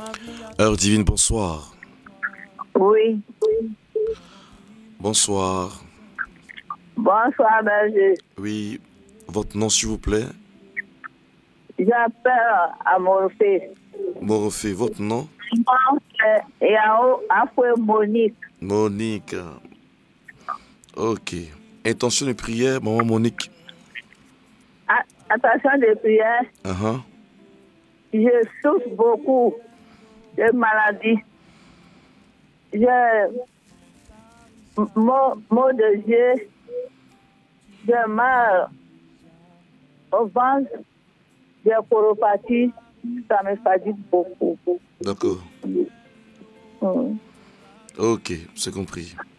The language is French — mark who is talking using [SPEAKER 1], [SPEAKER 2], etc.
[SPEAKER 1] Heure divine, bonsoir.
[SPEAKER 2] Oui.
[SPEAKER 1] Bonsoir.
[SPEAKER 2] Bonsoir, berger.
[SPEAKER 1] Oui, votre nom s'il vous plaît?
[SPEAKER 2] J'appelle à Morphée.
[SPEAKER 1] Morphée, votre nom?
[SPEAKER 2] Et après Monique.
[SPEAKER 1] Monique. Ok. Intention de prière, maman Monique.
[SPEAKER 2] Attention de prière.
[SPEAKER 1] Uh-huh.
[SPEAKER 2] Je souffre beaucoup de maladies. Je mot de Dieu. J'ai mal au ventre, des choropathies. Ça me fatigue beaucoup.
[SPEAKER 1] D'accord.
[SPEAKER 2] Mm.
[SPEAKER 1] Ok, c'est compris.